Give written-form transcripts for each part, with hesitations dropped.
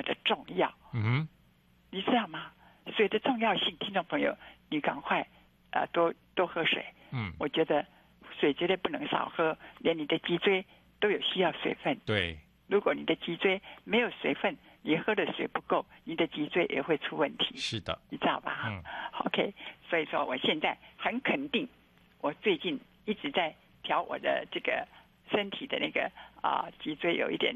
么的重要。你知道吗？水的重要性，听众朋友，你赶快多喝水。我觉得水绝对不能少喝，连你的脊椎都有需要水分。 对， 如果你的脊椎没有水分，你喝的水不够，你的脊椎也会出问题。 是的， 你知道吧？OK， 所以说我现在很肯定，我最近一直在调我的这个身体的那个脊椎有一点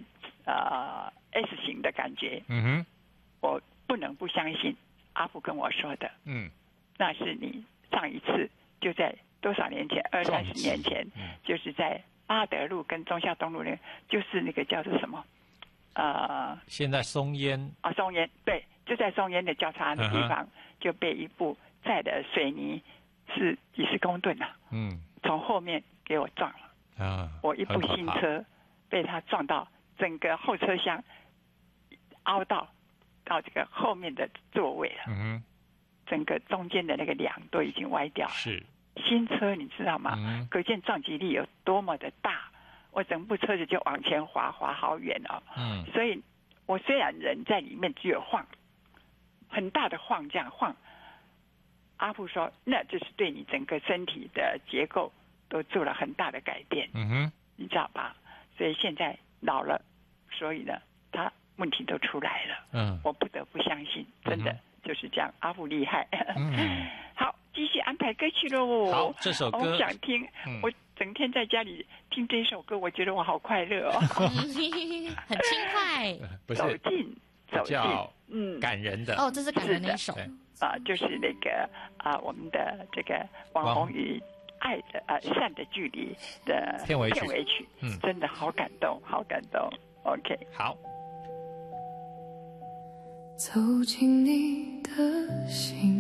S 型的感觉。我不能不相信阿父跟我说的。那是你上一次就在多少年前，20-30年前，就是在八德路跟忠孝东路那，就是那个叫做什么？ 现在松烟松烟，对，就在松烟的交叉的地方，就被一部载的水泥是几十公吨从后面给我撞了。我一部新车被他撞到，整个后车厢凹到这个后面的座位了。整个中间的那个梁都已经歪掉了。 是新车，你知道吗？可见撞击力有多么的大。我整部车子就往前滑好远哦。所以我虽然人在里面只有晃，很大的晃，这样晃。阿父说，那就是对你整个身体的结构都做了很大的改变。你知道吧？所以现在老了，所以呢，他问题都出来了。我不得不相信，真的就是这样。阿父厉害。好，继续安排歌曲喽。 好，这首歌我想听。我整天在家里听这首歌，我觉得我好快乐哦。 很轻快。 不是走进， 感人的这是感人的一首。 就是那个我们的这个王宏宇爱的善的距离的片尾曲，真的好感动，好感动。OK， 好。 走进你的心，